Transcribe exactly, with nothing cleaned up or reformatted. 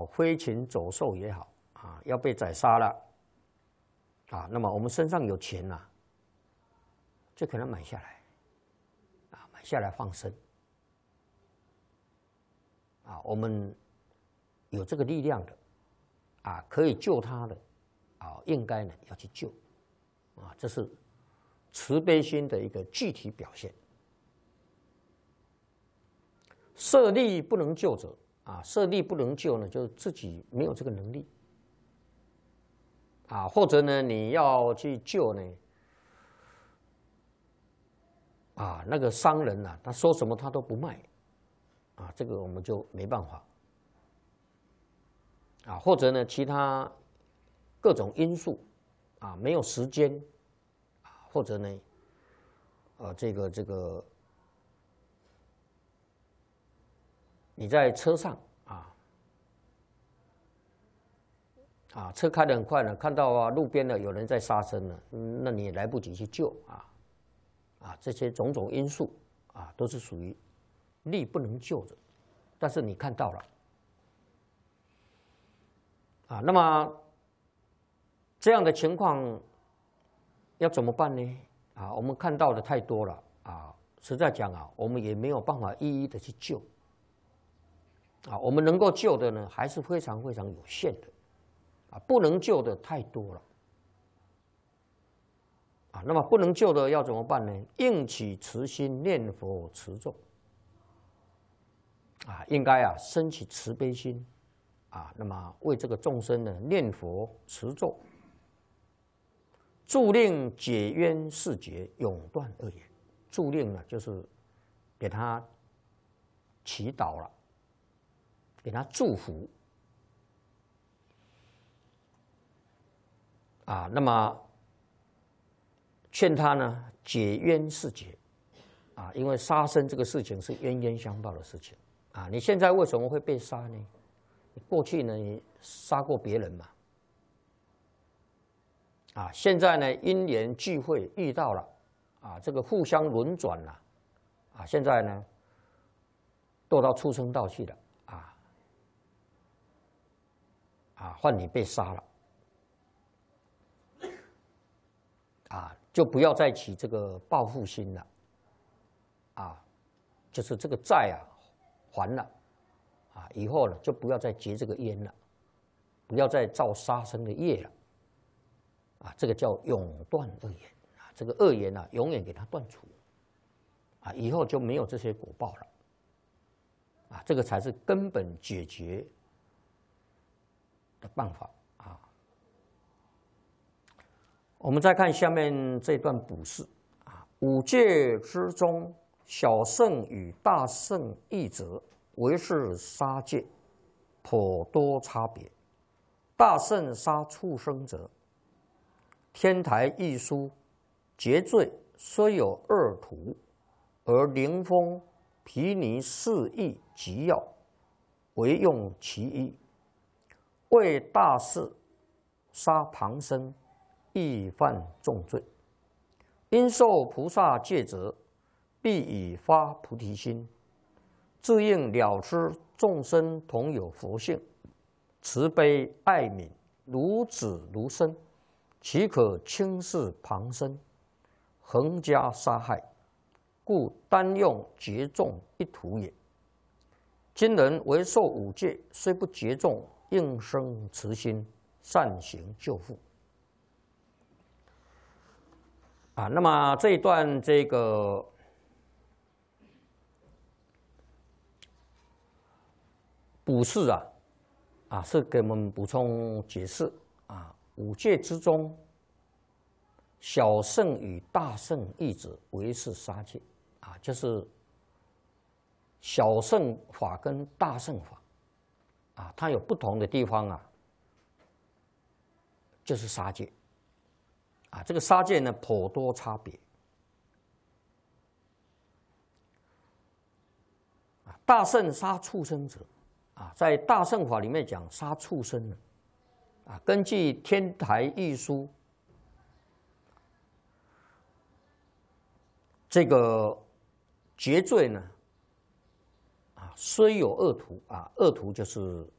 飞禽走兽也好啊，要被宰杀了啊，那么我们身上有钱呐、啊，就可能买下来啊，买下来放生啊，我们有这个力量的啊，可以救他的啊，应该呢要去救啊，这是慈悲心的一个具体表现。舍利不能救者啊，舍利不能救呢，就是自己没有这个能力啊，或者呢你要去救呢啊，那个商人呐、啊，他说什么他都不卖啊，这个我们就没办法啊，或者呢其他各种因素啊，没有时间啊，或者呢呃这个这个。你在车上啊啊，车开得很快呢，看到啊路边呢有人在杀生了，嗯，那你也来不及去救啊啊，这些种种因素啊，都是属于力不能救的，但是你看到了啊，那么这样的情况要怎么办呢？啊，我们看到的太多了啊，实在讲啊，我们也没有办法一一的去救。啊，我们能够救的呢，还是非常非常有限的，啊，不能救的太多了，啊，那么不能救的要怎么办呢？应起慈心念佛持咒，啊，应该啊升起慈悲心，啊，那么为这个众生呢念佛持咒，助令解冤释结，永断恶缘。助令呢，就是给他祈祷了。给他祝福啊，那么劝他呢解冤释结啊，因为杀生这个事情是冤冤相报的事情啊。你现在为什么会被杀呢？过去呢你杀过别人嘛啊，现在呢因缘聚会遇到了啊，这个互相轮转了啊，现在呢堕到畜生道去了。啊，换你被杀了，啊，就不要再起这个报复心了，啊，就是这个债啊还了，啊，以后呢就不要再结这个冤了，不要再造杀生的业了，啊，这个叫永断恶缘啊，这个恶缘啊永远给它断除，啊，以后就没有这些果报了，啊，这个才是根本解决的办法啊。我们再看下面这段补释啊，五戒之中，小圣与大圣异者，唯是杀戒，颇多差别。大圣杀畜生者，天台一书劫罪虽有二途，而灵风、毗尼四义极要，唯用其一。为大事杀旁生，亦犯重罪。因受菩萨戒者，必以发菩提心，自应了知众生同有佛性，慈悲爱悯，如子如身，岂可轻视旁生，横加杀害？故单用劫众一途也。今人为受五戒，虽不劫众，应生慈心，善行救护。啊，那么这一段这个补释啊，啊是给我们补充解释啊，五戒之中，小圣与大圣义者，唯是杀戒啊，就是小圣法跟大圣法。啊，它有不同的地方啊，就是杀戒啊。这个杀戒呢，颇多差别啊。大圣杀畜生者啊，在大圣法里面讲杀畜生呢啊，根据天台义书这个劫罪呢啊，虽有恶途啊，恶途就是